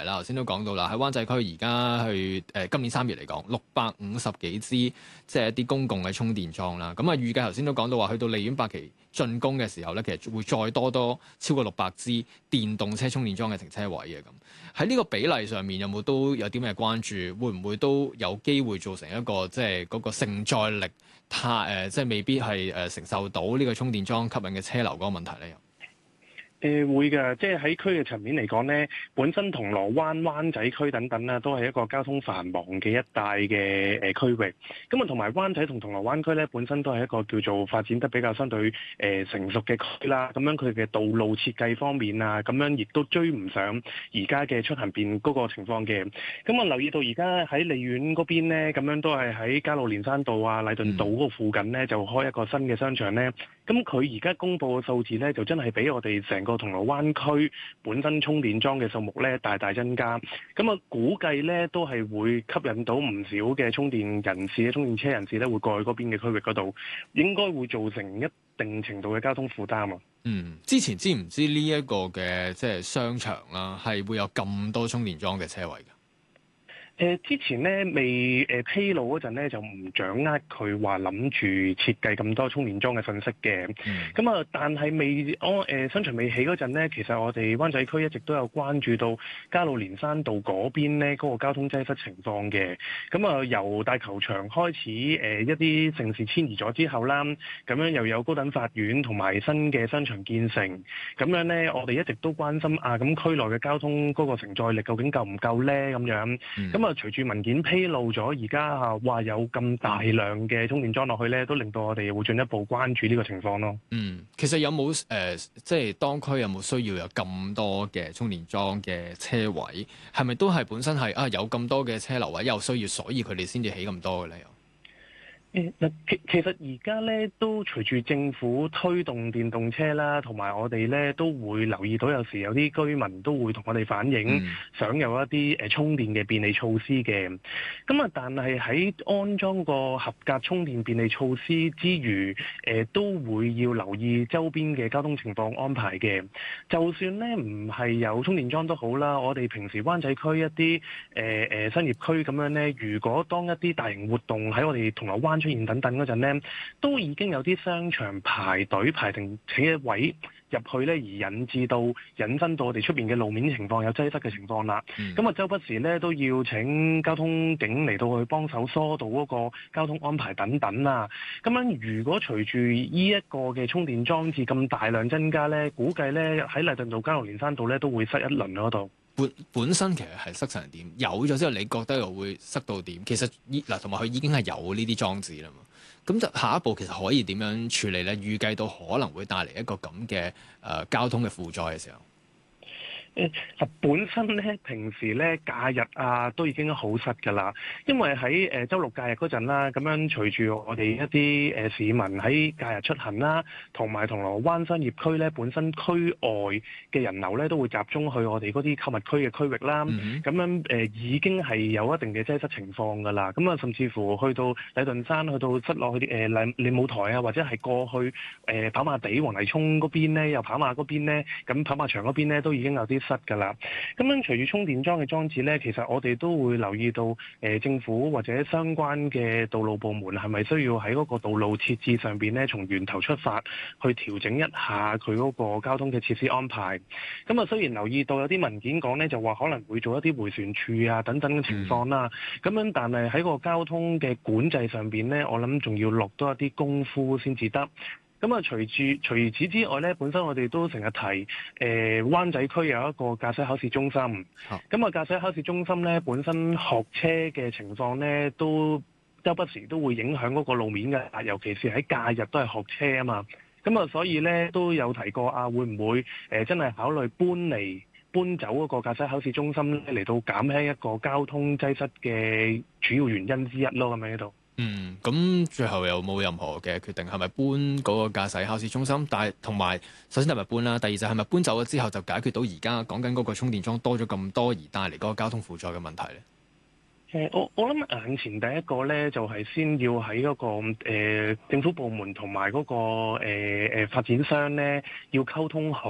啦。頭先都講到啦，喺灣仔區而家去今年3月嚟講，650幾支即係一啲公共嘅充電樁啦。咁啊預計頭先都講到話，去到利園八期竣工嘅時候咧，其實會再多超過600支電動車充電樁嘅停車位嘅咁。喺呢個比例上面都有啲咩關注？會唔會都有機會造成一個即係嗰個承載力即係未必係承受到呢個充電樁吸引嘅車流嗰個問題咧？ 會嘅，即係喺區嘅層面嚟講呢，本身銅鑼灣、灣仔區等等啦，都係一個交通繁忙嘅一帶嘅區域。咁啊，同埋灣仔同銅鑼灣區呢，本身都係一個叫做發展得比較相對成熟嘅區啦。咁樣佢嘅道路設計方面啊，咁樣亦都追唔上而家嘅出行便嗰個情況嘅。咁我留意到而家喺利園嗰邊呢，咁樣都係喺加路連山道啊、禮頓道嗰個附近呢，就開一個新嘅商場呢。咁佢而家公布嘅數字呢，就真係比我哋成個銅鑼灣區本身充電樁嘅數目呢大大增加。咁啊，估計呢都係會吸引到唔少嘅充電人士、充電車人士呢會過去嗰邊嘅區域嗰度，應該會造成一定程度嘅交通負擔啊。 之前知唔知呢一個嘅即係商場啦，係會有咁多充電樁嘅車位㗎？ 之前咧未披露嗰陣咧，就唔掌握佢話諗住設計咁多充電樁嘅信息嘅。咁啊，但係商場未起嗰陣咧，其實我哋灣仔區一直都有關注到加路連山道嗰邊咧嗰個交通擠塞情況嘅。咁啊，由大球場開始一啲城市遷移咗之後啦，咁樣又有高等法院同埋新嘅商場建成，咁樣咧我哋一直都關心咁區內嘅交通嗰個承載力究竟夠唔夠咧？咁樣咁隨住文件披露咗，而家話有咁大量嘅充電樁落去咧，都令到我哋會進一步關注呢個情況咯。 其實有冇即係當區有冇需要有咁多嘅充電樁嘅車位？係咪都係本身係有咁多嘅車流位有需要，所以佢哋先至起咁多嘅咧？ 其實而家咧都隨住政府推動電動車啦，同埋我哋咧都會留意到有時有啲居民都會同我哋反映，想有一啲充電嘅便利措施嘅。咁啊，但係喺安裝個合格充電便利措施之餘，都會要留意周邊嘅交通情況安排嘅。就算咧唔係有充電樁都好啦，我哋平時灣仔區一啲商業區咁樣咧，如果當一啲大型活動喺我哋銅鑼灣出現等等嗰陣呢，都已經有啲商場排隊排停車位入去呢，而引申到我哋出邊嘅路面情況有擠塞嘅情況啦。咁啊，周不時呢，都要請交通警嚟到去幫手疏導嗰個交通安排等等啦。咁樣如果隨住呢一個嘅充電裝置咁大量增加呢，估計呢喺禮頓道、加路連山道呢都會塞一輪嗰度。 本身其實係塞成點？有咗之後，你覺得又會塞到點？其實同埋佢已經係有呢啲裝置啦嘛。咁就下一步其實可以點樣處理咧？預計到可能會帶嚟一個咁嘅交通嘅負載嘅時候。 本身咧，平時咧假日都已經好塞㗎啦，因為喺週六假日嗰陣啦，咁樣隨住我哋一啲市民喺假日出行啦，同埋銅鑼灣商業區咧本身區外嘅人流咧都會集中去我哋嗰啲購物區嘅區域啦，咁樣已經係有一定嘅擠塞情況㗎啦，咁啊甚至乎去到禮頓山，去到塞落去啲利舞台啊，或者係過去跑馬地黃泥涌嗰邊咧，又跑馬嗰邊咧，咁跑馬場嗰邊咧都已經有啲塞㗎啦，咁樣隨住充電樁嘅裝置咧，其實我哋都會留意到，政府或者相關嘅道路部門係咪需要喺嗰個道路設置上邊咧，從源頭出發去調整一下佢嗰個交通嘅設施安排。咁啊，雖然留意到有啲文件講咧，就話可能會做一啲迴旋處啊等等嘅情況啦，咁樣但係喺個交通嘅管制上邊咧，我諗仲要落多一啲功夫先至得。咁啊，除此之外咧，本身我哋都成日提，灣仔區有一個駕駛考試中心。咁啊，駕駛考試中心咧，本身學車嘅情況咧，都周不時都會影響嗰個路面嘅，尤其是喺假日都係學車啊嘛。咁啊，所以咧都有提過會唔會真係考慮搬走嗰個駕駛考試中心咧，嚟到減輕一個交通擠塞嘅主要原因之一咯，咁喺度。 咁最後有冇任何嘅決定？係咪搬嗰個駕駛考試中心？但係同埋，首先係咪搬啦？第二就係咪搬走咗之後就解決到而家講緊嗰個充電樁多咗咁多而帶嚟嗰個交通負載嘅問題咧？ 我諗眼前第一個咧，就係先要喺嗰個政府部門同埋嗰個發展商咧，要溝通好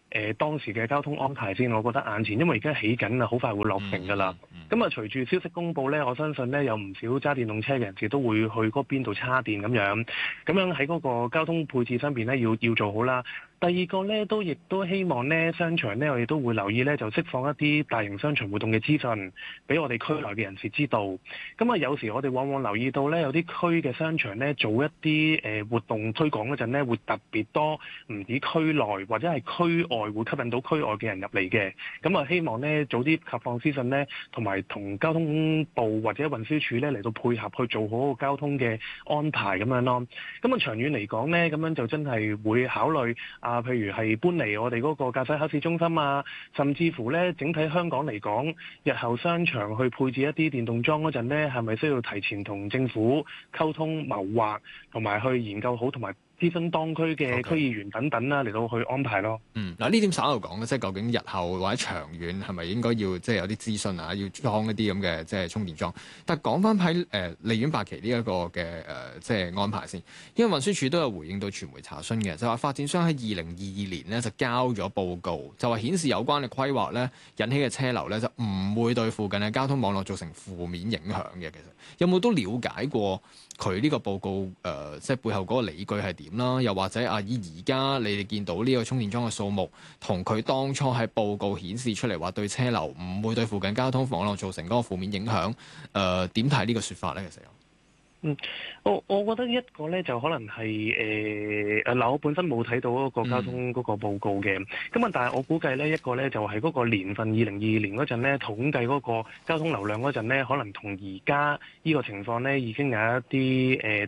當時嘅交通安排先，我覺得眼前，因為而家起緊啦，好快會落成㗎啦。咁啊，隨住消息公佈呢，我相信呢有唔少揸電動車嘅人士都會去嗰邊度叉電咁樣喺嗰個交通配置上邊呢，要做好啦。第二個呢，亦都希望呢商場呢，我哋都會留意呢，就釋放一啲大型商場活動嘅資訊，俾我哋區內嘅人士知道。咁啊，有時我哋往往留意到呢，有啲區嘅商場呢，做一啲活動推廣嗰陣呢，會特別多，唔止區內或者係區外會吸引到區外嘅人入嚟嘅。咁啊，希望呢早啲發放資訊呢，同埋同交通部或者運輸署呢嚟到配合去做好個交通嘅安排咁樣咯。咁啊，長遠嚟講呢，咁樣就真係會考慮譬如係搬嚟我哋嗰個駕駛考試中心啊，甚至乎呢整體香港嚟講，日後商場去配置一啲電動樁嗰陣呢，係咪需要提前同政府溝通謀劃，同埋去研究好，同埋諮詢當區嘅區議員等等啦，嚟到去安排咯。 嗱呢點稍後講嘅，即係究竟日後或者長遠係咪應該要即係有啲諮詢啊，要裝一啲咁嘅即係充電樁？但係講翻喺利園八期呢一個嘅即係安排先，因為運輸署都有回應到傳媒查詢嘅，就話發展商喺2022年呢就交咗報告，就話顯示有關嘅規劃咧引起嘅車流咧就唔會對附近嘅交通網絡造成負面影響嘅。其實有冇都了解過佢呢個報告即係背後嗰個理據係點啦？又或者以而家你哋見到呢個充電樁嘅數目，同佢當初喺報告顯示出嚟話對車流唔會對附近交通網絡造成嗰個負面影響，點睇呢個說法咧？其實我覺得一個咧就可能係我本身冇睇到嗰個交通嗰個報告嘅，咁但係我估計呢一個咧就係嗰個年份2022年嗰陣咧統計嗰個交通流量嗰陣咧，可能同而家呢個情況咧已經有一啲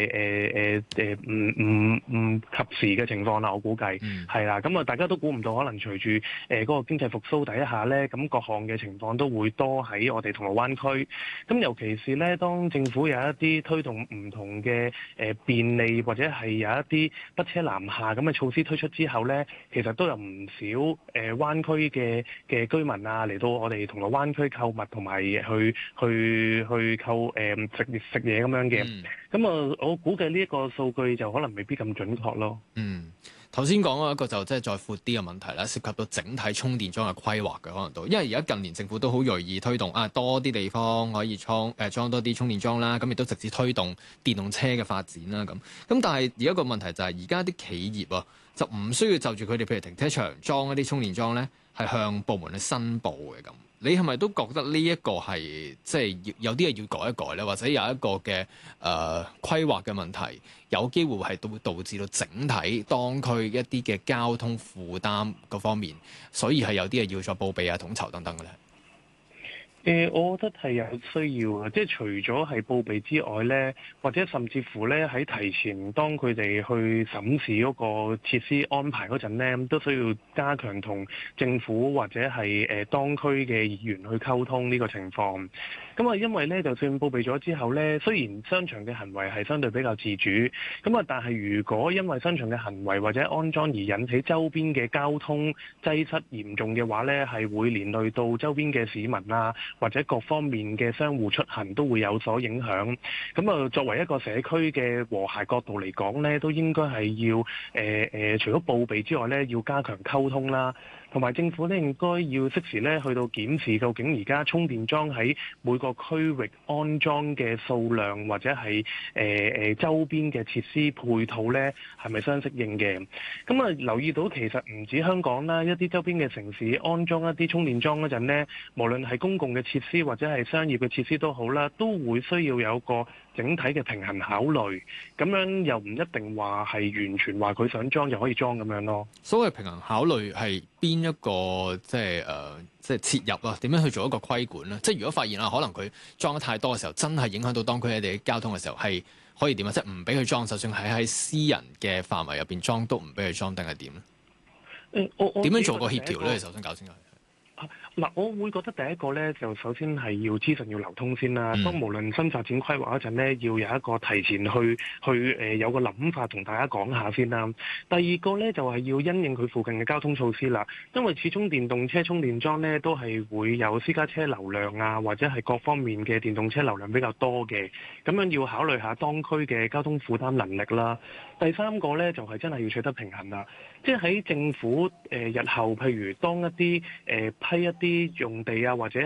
唔及時嘅情況啦。我估計係啦，咁大家都估唔到，可能隨住嗰個經濟復甦底下咧，咁各項嘅情況都會多喺我哋銅鑼灣區。咁尤其是咧，當政府有一啲推動唔同嘅便利或者係有一啲北車南下咁嘅措施推出之後呢，其實都有唔少灣區嘅居民啊嚟到我哋銅鑼灣區購物同埋去購食嘢咁樣嘅。咁我估計呢一個數據就可能未必咁準確咯。 頭先講嗰一個就即係再闊啲嘅問題啦，涉及到整體充電樁嘅規劃嘅可能都，因為而家近年政府都好銳意推動多啲地方可以裝多啲充電樁啦，咁亦都直接推動電動車嘅發展啦咁。但係而家個問題就係而家啲企業就唔需要就住佢哋譬如停車場裝一啲充電樁咧，係向部門去申報嘅咁。你係咪都覺得呢一個係即係有啲嘢要改一改咧，或者有一個嘅規劃嘅問題，有機會係都會導致到整體當區一啲嘅交通負擔嗰方面，所以係有啲嘢要再報備統籌等等嘅咧？ 我覺得係有需要嘅，即係除咗係報備之外呢，或者甚至乎呢，喺提前當佢哋去審視嗰個設施安排嗰陣呢，都需要加強同政府或者係當區嘅議員去溝通呢個情況。咁因為呢，就算報備咗之後呢，雖然商場嘅行為係相對比較自主，但係如果因為商場嘅行為或者安裝而引起周邊嘅交通擠塞嚴重嘅話呢，係會連累到周邊嘅市民啊，或者各方面嘅商戶出行都會有所影響。作為一個社區嘅和諧角度嚟講呢，都應該係要除咗報備之外呢，要加強溝通啦。同埋政府咧應該要適時咧去到檢視究竟而家充電樁喺每個區域安裝嘅數量，或者係周邊嘅設施配套咧係咪相適應嘅？留意到其實唔止香港啦，一啲周邊嘅城市安裝一啲充電樁嗰陣咧，無論係公共嘅設施或者係商業嘅設施都好啦，都會需要有個整體嘅平衡考慮。咁樣又唔一定話係完全話佢想裝就可以裝咁樣咯。 所謂平衡考慮係邊一個即係切入啊？點樣去做一個規管咧？即係如果發現可能佢裝得太多嘅時候，真係影響到當區你哋交通嘅時候，係可以點啊？即係唔俾佢裝，就算係喺私人嘅範圍入邊裝，都唔俾佢裝，定係點咧？點樣做個協調咧？首先搞清楚。 嗱，我會覺得第一個咧，就首先係要資訊要流通先啦。當無論新發展規劃嗰陣咧，要有一個提前去有個諗法同大家講下先啦。第二個咧就係要因應佢附近嘅交通措施啦，因為始終電動車充電樁咧都係會有私家車流量啊，或者係各方面嘅電動車流量比較多嘅，咁樣要考慮下當區嘅交通負擔能力啦。第三個咧就係真係要取得平衡啦，即係喺政府日後譬如當一啲批一啲用地啊，或者